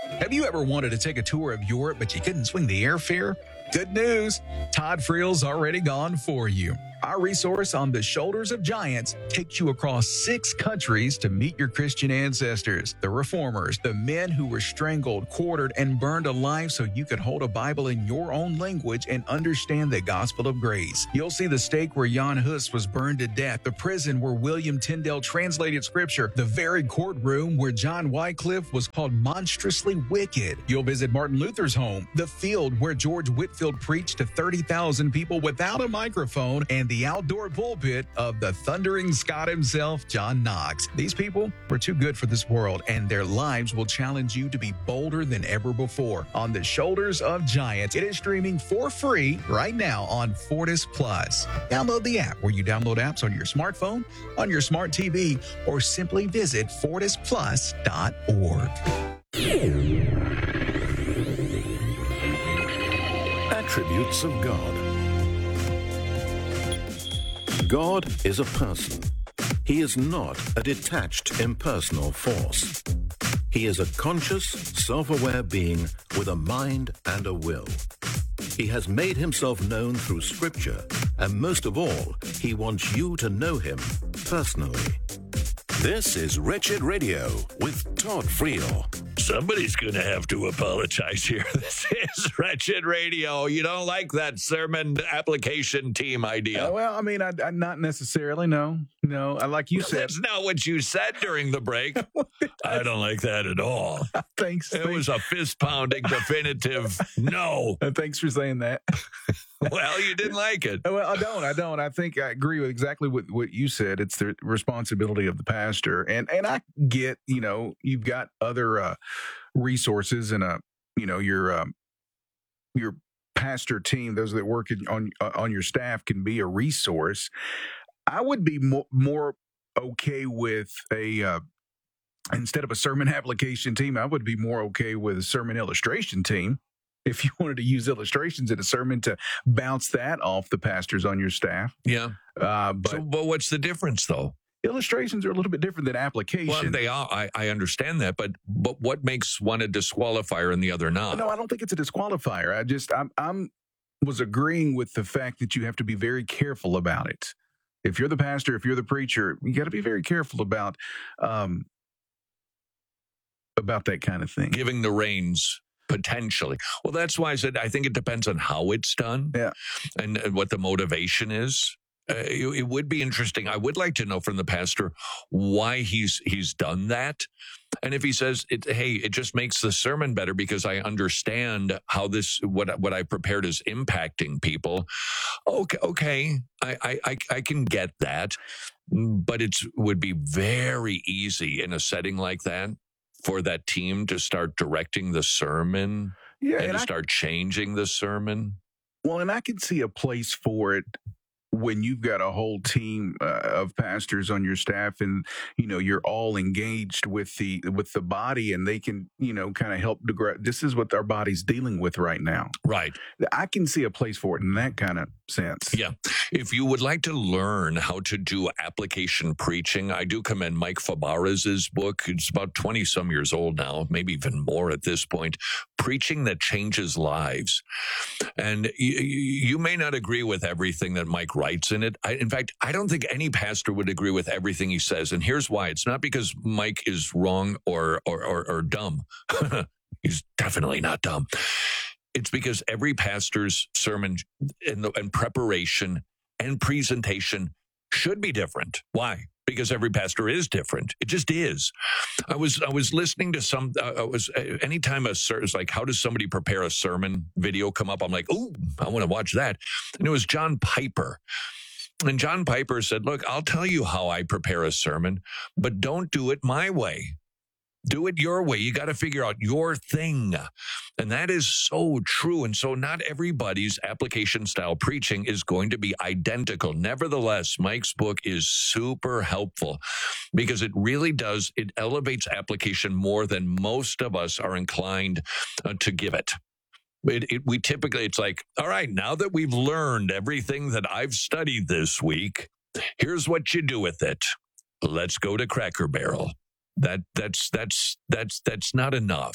Have you ever wanted to take a tour of Europe, but you couldn't swing the airfare? Good news, Todd Friel's already gone for you. Our resource on the Shoulders of Giants takes you across six countries to meet your Christian ancestors, the reformers, the men who were strangled, quartered, and burned alive so you could hold a Bible in your own language and understand the gospel of grace. You'll see the stake where Jan Hus was burned to death, the prison where William Tyndale translated scripture, the very courtroom where John Wycliffe was called monstrously wicked. You'll visit Martin Luther's home, the field where George Whitefield preached to thirty thousand people without a microphone, and the outdoor pulpit of the thundering Scot himself, John Knox. These people were too good for this world, and their lives will challenge you to be bolder than ever before. On the Shoulders of Giants, it is streaming for free right now on Fortis Plus. Download the app where you download apps on your smartphone, on your smart T V, or simply visit fortis plus dot org. Attributes of God. God is a person. He is not a detached, impersonal force. He is a conscious, self-aware being with a mind and a will. He has made himself known through Scripture, and most of all, he wants you to know him personally. This is Wretched Radio with Todd Friel. Somebody's going to have to apologize here. This is Wretched Radio. You don't like that sermon application team idea. Uh, well, I mean, I, I not necessarily. No, no. I like you said. That's not what you said during the break. I don't like that at all. Thanks. It thanks. was a fist pounding definitive no. Uh, thanks for saying that. Well, you didn't like it. Well, I don't. I don't. I think I agree with exactly what, what you said. It's the responsibility of the pastor, and and I get, you know, you've got other uh, resources and a, you know, your um, your pastor team, those that work in, on uh, on your staff can be a resource. I would be mo- more okay with a. Uh, Instead of a sermon application team, I would be more okay with a sermon illustration team. If you wanted to use illustrations in a sermon to bounce that off the pastors on your staff. Yeah. Uh, but, so, but what's the difference, though? Illustrations are a little bit different than application. Well, they are. I, I understand that, but but what makes one a disqualifier and the other not? No, I don't think it's a disqualifier. I just I'm I'm was agreeing with the fact that you have to be very careful about it. If you're the pastor, if you're the preacher, you got to be very careful about um about that kind of thing. Giving the reins. Potentially. Well, that's why I said I think it depends on how it's done, yeah, and, and what the motivation is. Uh, it, it would be interesting. I would like to know from the pastor why he's he's done that, and if he says, it, "Hey, it just makes the sermon better because I understand how this what what I prepared is impacting people." Okay, okay, I I I, I can get that, but it would be very easy in a setting like that for that team to start directing the sermon yeah, and, and to I, start changing the sermon. Well, and I can see a place for it when you've got a whole team uh, of pastors on your staff, and you know you're all engaged with the with the body, and they can you know kind of help to. This is what our body's dealing with right now. Right. I can see a place for it in that kind of sense. Yeah. If you would like to learn how to do application preaching, I do commend Mike Fabarez's book. It's about twenty some years old now, maybe even more at this point. Preaching that changes lives. And you, you may not agree with everything that Mike writes in it. I, in fact, I don't think any pastor would agree with everything he says. And here's why. It's not because Mike is wrong or or, or, or dumb. He's definitely not dumb. It's because every pastor's sermon and, the, and preparation and presentation should be different. Why? Because every pastor is different. It just is. I was I was listening to some. Uh, I was uh, anytime a ser- it's like, how does somebody prepare a sermon video come up? I'm like, oh, I want to watch that. And it was John Piper. And John Piper said, look, I'll tell you how I prepare a sermon, but don't do it my way. Do it your way. You got to figure out your thing. And that is so true. And so not everybody's application style preaching is going to be identical. Nevertheless, Mike's book is super helpful because it really does. It elevates application more than most of us are inclined uh, to give it. It, it. We typically, it's like, all right, now that we've learned everything that I've studied this week, here's what you do with it. Let's go to Cracker Barrel. That that's that's that's that's not enough.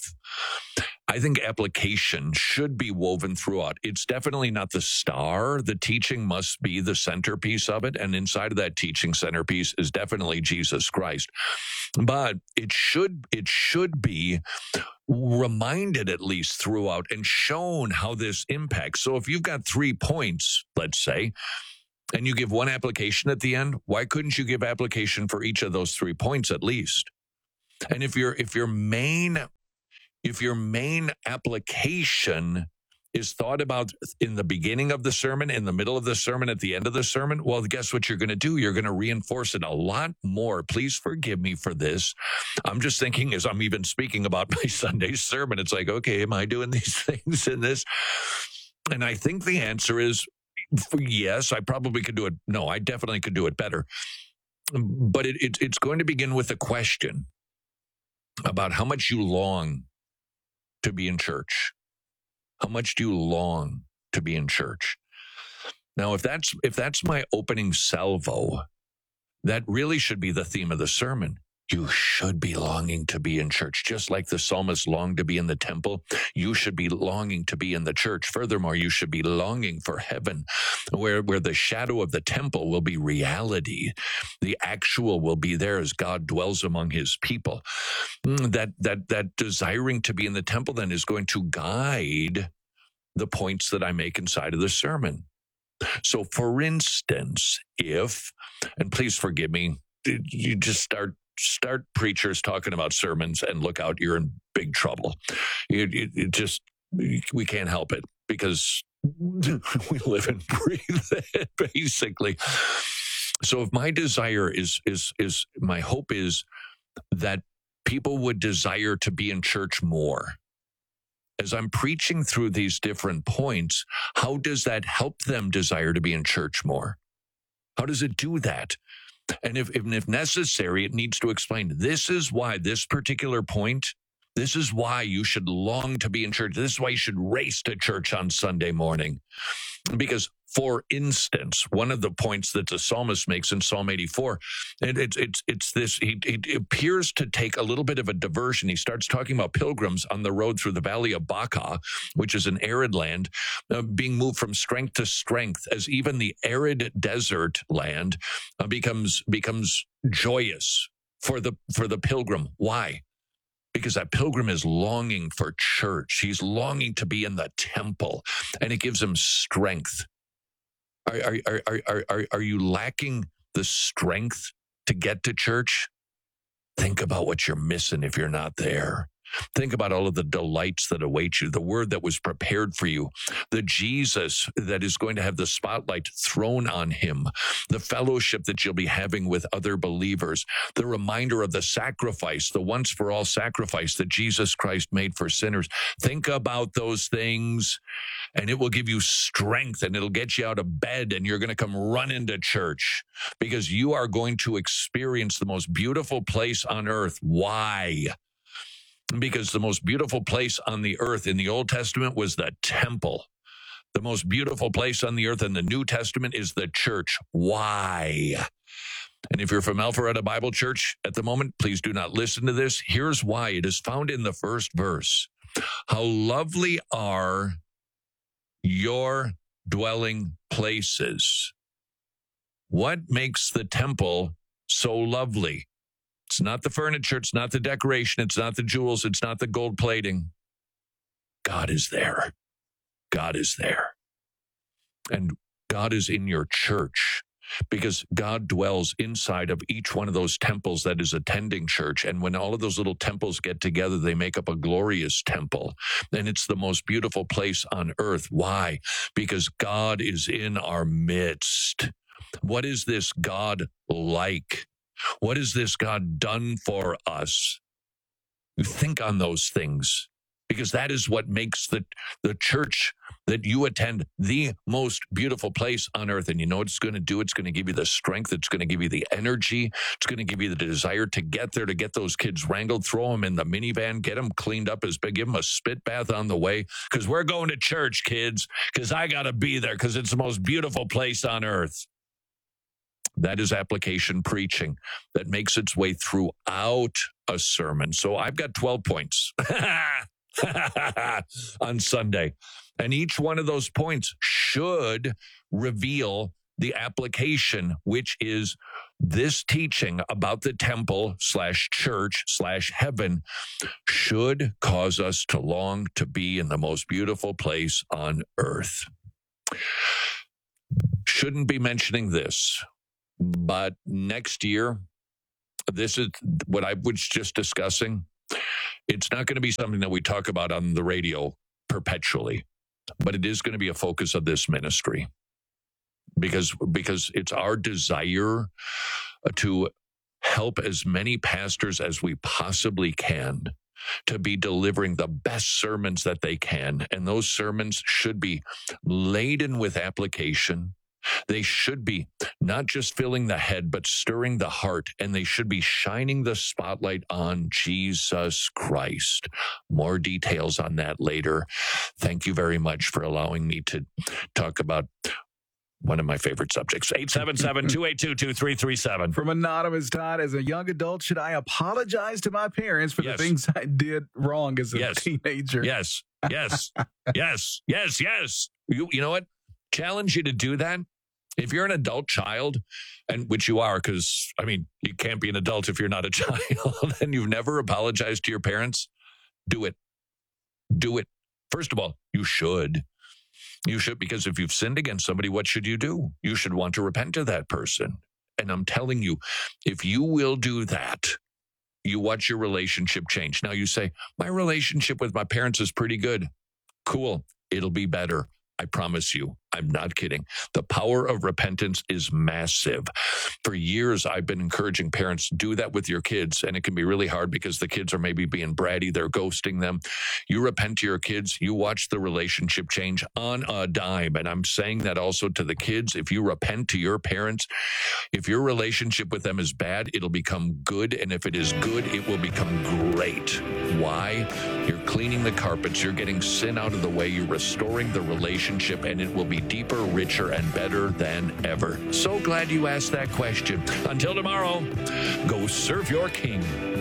I think application should be woven throughout. It's definitely not the star. The teaching must be the centerpiece of it. And inside of that teaching centerpiece is definitely Jesus Christ. But it should it should be reminded at least throughout and shown how this impacts. So if you've got three points, let's say, and you give one application at the end, why couldn't you give application for each of those three points at least? And if your if your main if your main application is thought about in the beginning of the sermon, in the middle of the sermon, at the end of the sermon, well, guess what you're going to do? You're going to reinforce it a lot more. Please forgive me for this. I'm just thinking as I'm even speaking about my Sunday sermon, it's like, okay, am I doing these things in this? And I think the answer is yes, I probably could do it. No, I definitely could do it better. But it, it, it's going to begin with a question about how much you long to be in church. How much do you long to be in church? Now, if that's if that's my opening salvo, that really should be the theme of the sermon. You should be longing to be in church, just like the psalmist longed to be in the temple. You should be longing to be in the church. Furthermore, you should be longing for heaven, where, where the shadow of the temple will be reality. The actual will be there as God dwells among his people. That, that, that desiring to be in the temple then is going to guide the points that I make inside of the sermon. So, for instance, if, and please forgive me, you just start Start preachers talking about sermons and look out, you're in big trouble. It, it, it just, we can't help it because we live and breathe it, basically. So if my desire is, is, is, my hope is that people would desire to be in church more. As I'm preaching through these different points, how does that help them desire to be in church more? How does it do that? And if, if, if necessary, it needs to explain, this is why this particular point, this is why you should long to be in church. This is why you should race to church on Sunday morning. Because, for instance, one of the points that the psalmist makes in Psalm eighty-four, it, it, it's it's this, he, it appears to take a little bit of a diversion. He starts talking about pilgrims on the road through the valley of Baca, which is an arid land, uh, being moved from strength to strength, as even the arid desert land uh, becomes becomes joyous for the for the pilgrim. Why? Because that pilgrim is longing for church. He's longing to be in the temple, and it gives him strength. Are, are, are, are, are, are you lacking the strength to get to church? Think about what you're missing if you're not there. Think about all of the delights that await you, the word that was prepared for you, the Jesus that is going to have the spotlight thrown on him, the fellowship that you'll be having with other believers, the reminder of the sacrifice, the once for all sacrifice that Jesus Christ made for sinners. Think about those things, and it will give you strength, and it'll get you out of bed, and you're going to come run into church because you are going to experience the most beautiful place on earth. Why? Because the most beautiful place on the earth in the Old Testament was the temple. The most beautiful place on the earth in the New Testament is the church. Why? And if you're from Alpharetta Bible Church at the moment, please do not listen to this. Here's why. It is found in the first verse. How lovely are your dwelling places. What makes the temple so lovely? It's not the furniture, it's not the decoration, it's not the jewels, it's not the gold plating. God is there. God is there. And God is in your church because God dwells inside of each one of those temples that is attending church. And when all of those little temples get together, they make up a glorious temple. And it's the most beautiful place on earth. Why? Because God is in our midst. What is this God like? What has this God done for us? You think on those things, because that is what makes the, the church that you attend the most beautiful place on earth. And you know what it's going to do? It's going to give you the strength. It's going to give you the energy. It's going to give you the desire to get there, to get those kids wrangled, throw them in the minivan, get them cleaned up as big, give them a spit bath on the way, because we're going to church, kids, because I got to be there, because it's the most beautiful place on earth. That is application preaching that makes its way throughout a sermon. So I've got twelve points on Sunday. And each one of those points should reveal the application, which is this teaching about the temple slash church slash heaven should cause us to long to be in the most beautiful place on earth. Shouldn't be mentioning this, but next year, this is what I was just discussing. It's not going to be something that we talk about on the radio perpetually, but it is going to be a focus of this ministry. Because because it's our desire to help as many pastors as we possibly can to be delivering the best sermons that they can. And those sermons should be laden with application. They should be not just filling the head, but stirring the heart. And they should be shining the spotlight on Jesus Christ. More details on that later. Thank you very much for allowing me to talk about one of my favorite subjects. eight seven seven, two eight two, two three three seven. From Anonymous Todd, as a young adult, should I apologize to my parents for Yes. the things I did wrong as a Yes. teenager? Yes, yes, yes, yes, yes. You, you know what? Challenge you to do that. If you're an adult child, and which you are, because, I mean, you can't be an adult if you're not a child, and you've never apologized to your parents, do it. Do it. First of all, you should. You should, because if you've sinned against somebody, what should you do? You should want to repent to that person. And I'm telling you, if you will do that, you watch your relationship change. Now you say, my relationship with my parents is pretty good. Cool. It'll be better. I promise you. I'm not kidding. The power of repentance is massive. For years, I've been encouraging parents, do that with your kids. And it can be really hard because the kids are maybe being bratty. They're ghosting them. You repent to your kids. You watch the relationship change on a dime. And I'm saying that also to the kids. If you repent to your parents, if your relationship with them is bad, it'll become good. And if it is good, it will become great. Why? You're cleaning the carpets. You're getting sin out of the way. You're restoring the relationship, and it will be deeper, richer, and better than ever. So glad you asked that question. Until tomorrow, go serve your King.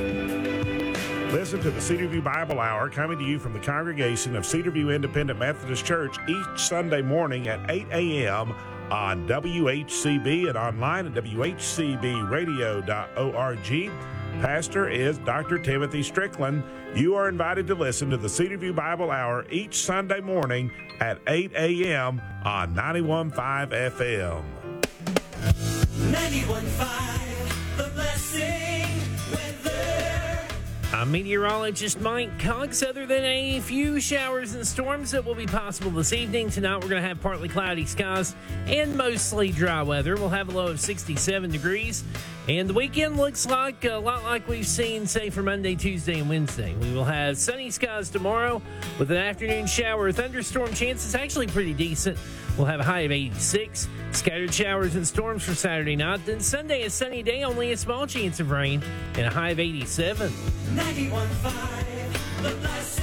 Listen to the Cedar View Bible Hour coming to you from the congregation of Cedar View Independent Methodist Church each Sunday morning at eight a.m. on W H C B and online at w h c b radio dot org. Pastor is Doctor Timothy Strickland. You are invited to listen to the Cedar View Bible Hour each Sunday morning at eight a.m. on ninety-one point five F M. ninety-one point five, The Blessing Weather. I'm meteorologist Mike Cox. Other than a few showers and storms that will be possible this evening, tonight we're going to have partly cloudy skies and mostly dry weather. We'll have a low of sixty-seven degrees. And the weekend looks like a lot like we've seen, say, for Monday, Tuesday, and Wednesday. We will have sunny skies tomorrow with an afternoon shower or thunderstorm chance. It's actually pretty decent. We'll have a high of eighty-six. Scattered showers and storms for Saturday night. Then Sunday, a sunny day, only a small chance of rain, and a high of eighty-seven. ninety-one point five, The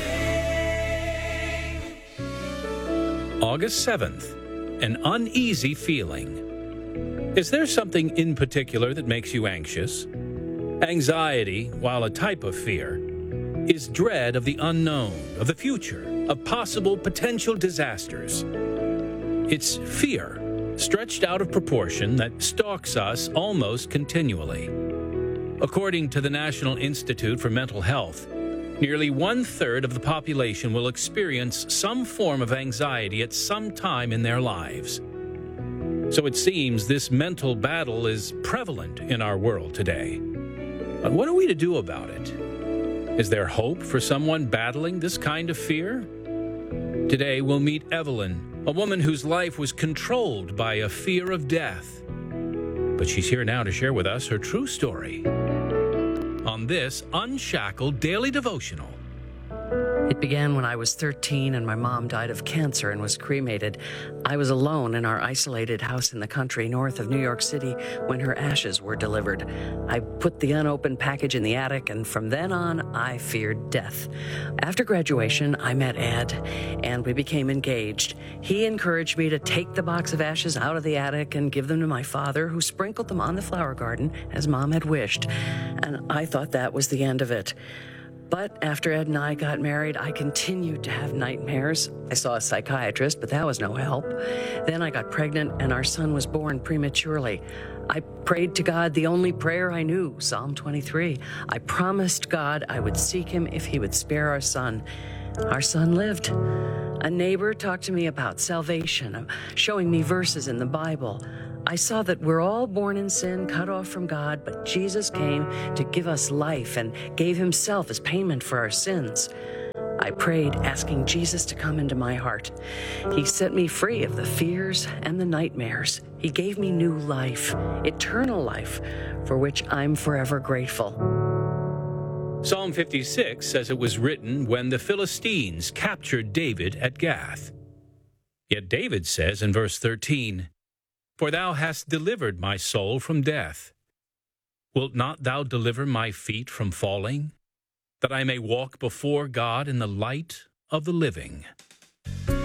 Blessing. August seventh, an uneasy feeling. Is there something in particular that makes you anxious? Anxiety, while a type of fear, is dread of the unknown, of the future, of possible potential disasters. It's fear, stretched out of proportion, that stalks us almost continually. According to the National Institute for Mental Health, nearly one-third of the population will experience some form of anxiety at some time in their lives. So it seems this mental battle is prevalent in our world today. But what are we to do about it? Is there hope for someone battling this kind of fear? Today we'll meet Evelyn, a woman whose life was controlled by a fear of death. But she's here now to share with us her true story on this Unshackled Daily Devotional. It began when I was thirteen and my mom died of cancer and was cremated. I was alone in our isolated house in the country north of New York City when her ashes were delivered. I put the unopened package in the attic, and from then on, I feared death. After graduation, I met Ed, and we became engaged. He encouraged me to take the box of ashes out of the attic and give them to my father, who sprinkled them on the flower garden, as Mom had wished. And I thought that was the end of it. But after Ed and I got married, I continued to have nightmares. I saw a psychiatrist, but that was no help. Then I got pregnant, and our son was born prematurely. I prayed to God the only prayer I knew, Psalm twenty-three. I promised God I would seek him if he would spare our son. Our son lived. A neighbor talked to me about salvation, showing me verses in the Bible. I saw that we're all born in sin, cut off from God, but Jesus came to give us life and gave himself as payment for our sins. I prayed, asking Jesus to come into my heart. He set me free of the fears and the nightmares. He gave me new life, eternal life, for which I'm forever grateful. Psalm fifty-six says it was written when the Philistines captured David at Gath. Yet David says in verse thirteen, "For thou hast delivered my soul from death. Wilt not thou deliver my feet from falling, that I may walk before God in the light of the living?"